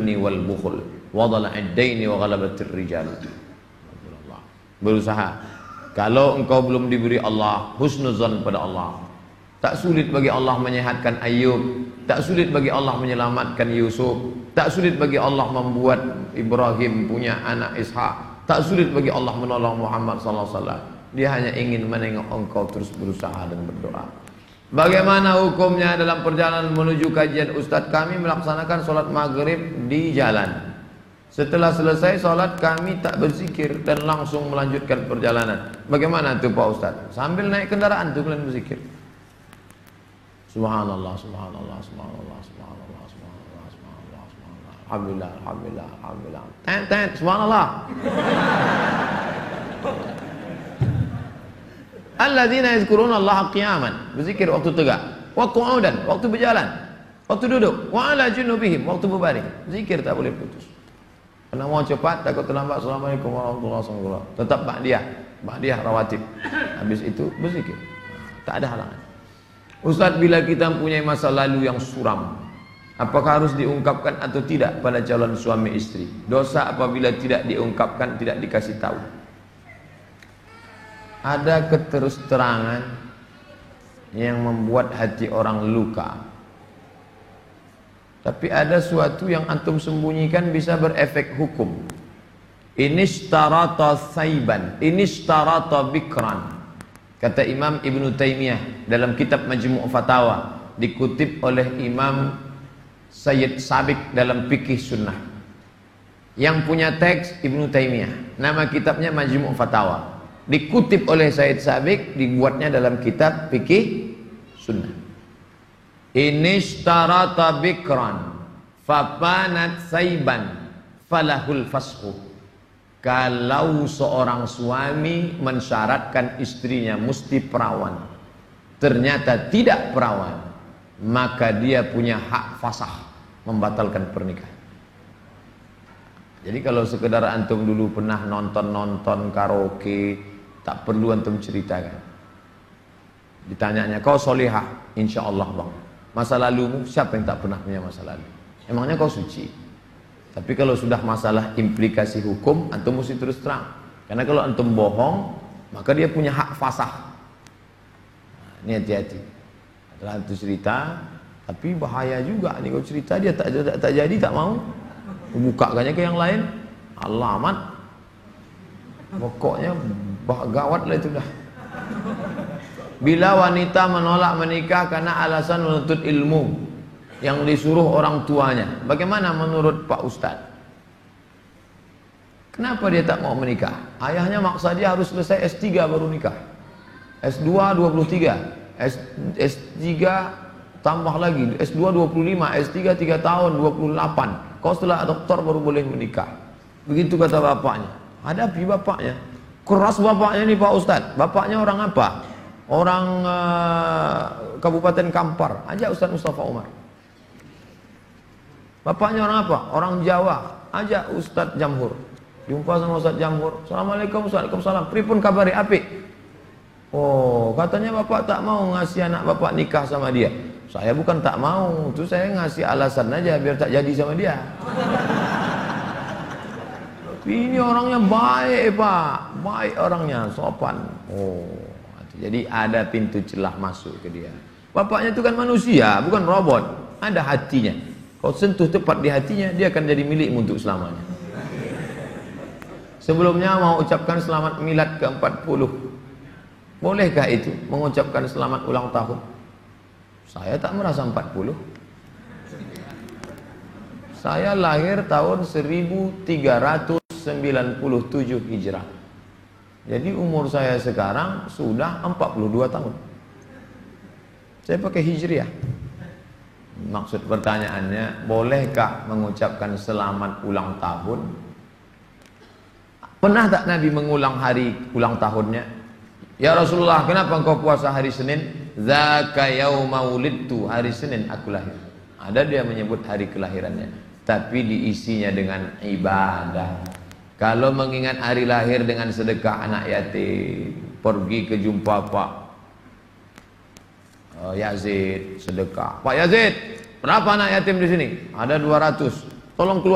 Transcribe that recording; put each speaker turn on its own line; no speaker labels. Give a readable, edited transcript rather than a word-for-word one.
jubni wal bukhul wa dhala'id daini wa ghalabatir rijal. Berusaha. Kalau engkau belum diberi Allah husnuzan pada Allah, tak sulit bagi Allah menyehatkan Ayub, tak sulit bagi Allah menyelamatkan Yusuf, tak sulit bagi Allah membuat Ibrahim punya anak Ishak, tak sulit bagi Allah menolong Muhammad sallallahu alaihi wasallam. Dia hanya ingin menengok engkau terus berusaha dan berdoa. Bagaimana hukumnya dalam perjalanan menuju kajian Ustadz? Kami melaksanakan sholat maghrib di jalan. Setelah selesai sholat kami tak berzikir dan langsung melanjutkan perjalanan. Bagaimana itu Pak Ustadz? Sambil naik kendaraan itu kalian berzikir. Subhanallah, subhanallah, subhanallah, subhanallah, subhanallah, subhanallah, subhanallah. Alhamdulillah, alhamdulillah, alhamdulillah. Tent, subhanallah. Alladzina yazkuruna Allah qiyaman, berzikir waktu tegak, wa qu'udan, waktu berjalan, waktu duduk, wa ala junubihim, waktu berbaring. Zikir tak boleh putus. Karena mau cepat takut terlambat. Assalamualaikum warahmatullahi wabarakatuh. Tetap ba'diyah rawatib. Habis itu berzikir. Tak ada halangan. Ustaz, bila kita mempunyai masa lalu yang suram, apakah harus diungkapkan atau tidak pada calon suami istri? Dosa apabila tidak diungkapkan, tidak dikasih tahu. Ada keterus-terangan yang membuat hati orang luka. Tapi ada suatu yang antum sembunyikan bisa berefek hukum. Inishtarata saiban, inishtarata bikran. Kata Imam Ibn Taymiyah dalam kitab Majmu' Fatawa, dikutip oleh Imam Sayyid Sabiq dalam Fikih Sunnah. Yang punya teks Ibn Taymiyah, nama kitabnya Majmu' Fatawa. Dikutip oleh Sayyid Sabiq, dibuatnya dalam kitab Fikih Sunnah. Inishtarata bikran fapanat saiban falahul fashu. Kalau seorang suami mensyaratkan istrinya mesti perawan, ternyata tidak perawan, maka dia punya hak fasah membatalkan pernikahan. Jadi kalau sekedar antum dulu pernah nonton karaoke, tak perlu antum ceritakan. Ditanyanya, kau solihah? Insya Allah bang. Masa lalumu, siapa yang tak pernah punya masa lalu? Emangnya kau suci? Tapi kalau sudah masalah implikasi hukum, antum mesti terus terang. Karena kalau antum bohong, maka dia punya hak fasah. Nah, ini hati-hati. Setelah itu cerita, tapi bahaya juga. Ini kau cerita dia tak jadi, tak mau. Bukakannya ke yang lain, alamat. Pokoknya gawat lah itu dah. Bila wanita menolak menikah karena alasan menuntut ilmu yang disuruh orang tuanya, bagaimana menurut Pak Ustadz? Kenapa dia tak mau menikah? Ayahnya maksa dia harus selesai S3 baru nikah. S2 23, S3 tambah lagi, S2 25, S3 3 tahun 28. Kau setelah doktor baru boleh menikah. Begitu kata bapaknya. Hadapi bapaknya. Keras bapaknya nih Pak Ustadz. Bapaknya orang apa? Orang Kabupaten Kampar. Ajak Ustadz Mustafa Umar. Bapaknya orang apa? Orang Jawa. Ajak Ustadz Jamhur. Jumpa sama Ustadz Jamhur. Assalamualaikum, Waalaikumsalam. Pripun kabari apik? Oh, katanya bapak tak mau ngasih anak bapak nikah sama dia. Saya bukan tak mau, itu saya ngasih alasan aja biar tak jadi sama dia. Ini orangnya baik Pak, baik orangnya, sopan. Oh, jadi ada pintu celah masuk ke dia. Bapaknya itu kan manusia, bukan robot. Ada hatinya. Kau sentuh tepat di hatinya, dia akan jadi milikmu untuk selamanya. Sebelumnya mau ucapkan selamat milad ke-40. Bolehkah itu mengucapkan selamat ulang tahun? Saya tak merasa 40. Saya lahir tahun 1397 Hijrah. Jadi umur saya sekarang sudah 42 tahun. Saya pakai Hijriah. Maksud pertanyaannya, bolehkah mengucapkan selamat ulang tahun? Pernah tak Nabi mengulang hari ulang tahunnya? Ya Rasulullah, kenapa engkau puasa hari Senin? Zaka yauma wulidtu, hari Senin aku lahir. Ada dia menyebut hari kelahirannya, tapi diisinya dengan ibadah. Kalau mengingat hari lahir dengan sedekah anak yatim, pergi ke jumpa Pak Yazid, sedekah. Pak Yazid, berapa anak yatim di sini? Ada 200. Tolong keluar